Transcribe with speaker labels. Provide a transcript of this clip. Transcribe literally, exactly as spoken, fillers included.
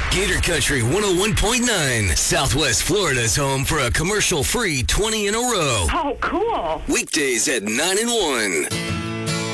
Speaker 1: Gator Country one oh one point nine. Southwest Florida's home for a commercial-free twenty in a row.
Speaker 2: Oh, cool.
Speaker 1: Weekdays at nine and one.